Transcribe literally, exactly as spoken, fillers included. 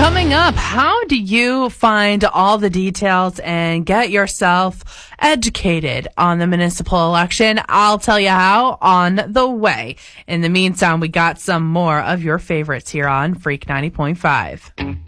Coming up, how do you find all the details and get yourself educated on the municipal election? I'll tell you how on the way. In the meantime, we got some more of your favorites here on Freak ninety point five.